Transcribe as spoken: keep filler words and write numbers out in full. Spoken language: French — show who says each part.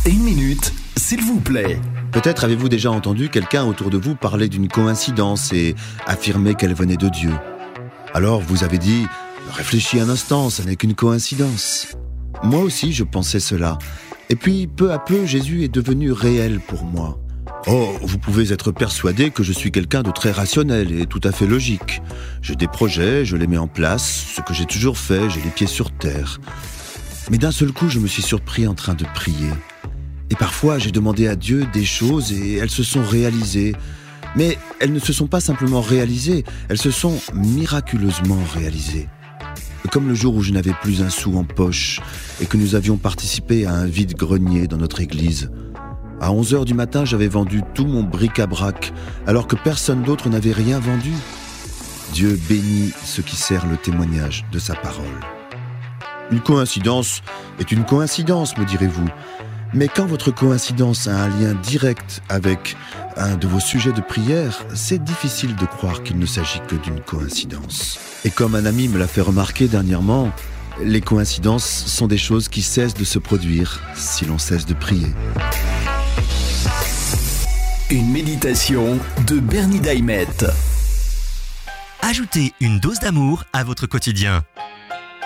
Speaker 1: Une minute, s'il vous plaît.
Speaker 2: Peut-être avez-vous déjà entendu quelqu'un autour de vous parler d'une coïncidence et affirmer qu'elle venait de Dieu. Alors vous avez dit « Réfléchis un instant, ça n'est qu'une coïncidence ». Moi aussi je pensais cela. Et puis peu à peu Jésus est devenu réel pour moi. Oh, vous pouvez être persuadé que je suis quelqu'un de très rationnel et tout à fait logique. J'ai des projets, je les mets en place, ce que j'ai toujours fait, j'ai les pieds sur terre. Mais d'un seul coup, je me suis surpris en train de prier. Et parfois, j'ai demandé à Dieu des choses et elles se sont réalisées. Mais elles ne se sont pas simplement réalisées, elles se sont miraculeusement réalisées. Comme le jour où je n'avais plus un sou en poche et que nous avions participé à un vide-grenier dans notre église. À onze heures du matin, j'avais vendu tout mon bric-à-brac, alors que personne d'autre n'avait rien vendu. Dieu bénit ceux qui servent le témoignage de sa parole. Une coïncidence est une coïncidence, me direz-vous. Mais quand votre coïncidence a un lien direct avec un de vos sujets de prière, c'est difficile de croire qu'il ne s'agit que d'une coïncidence. Et comme un ami me l'a fait remarquer dernièrement, les coïncidences sont des choses qui cessent de se produire si l'on cesse de prier.
Speaker 1: Une méditation de Bernie Daimet.
Speaker 3: Ajoutez une dose d'amour à votre quotidien.